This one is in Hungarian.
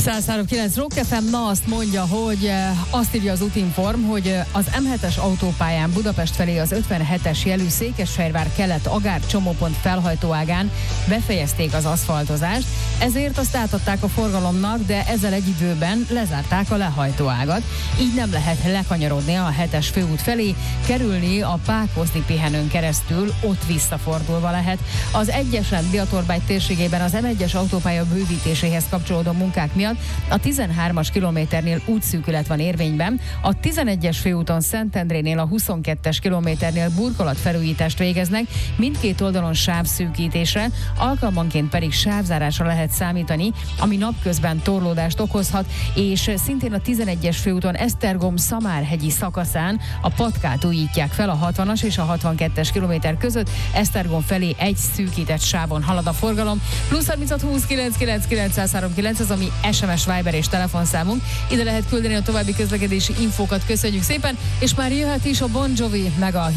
103.9 Rock FM, azt mondja, hogy azt írja az Útinform, hogy az M7-es autópályán Budapest felé az 57-es jelű Székesfehérvár kelet-Agár csomópont felhajtóágán befejezték az aszfaltozást, ezért azt átadták a forgalomnak, de ezzel egy időben lezárták a lehajtóágat. Így nem lehet lekanyarodni a 7-es főút felé, kerülni a Pákozdi pihenőn keresztül, ott visszafordulva lehet. Az Egyesrend Diatorbágy térségében az M1-es autópálya bővítéséhez kapcsolódó munkák miatt a 13-as kilométernél útszűkület van érvényben, a 11-es főúton Szentendrénél a 22-es kilométernél burkolatfelújítást végeznek, mindkét oldalon sávszűkítésre, alkalmanként pedig sávzárásra lehet számítani, ami napközben torlódást okozhat, és szintén a 11-es főúton Esztergom-Szamárhegyi szakaszán a patkát újítják fel a 60-as és a 62-es kilométer között, Esztergom felé egy szűkített sávon halad a forgalom, plusz 36 20 999 103.9, az ami SMS, Viber és telefonszámunk. Ide lehet küldeni a további közlekedési infókat, köszönjük szépen, és már jöhet is a Bon Jovi meg a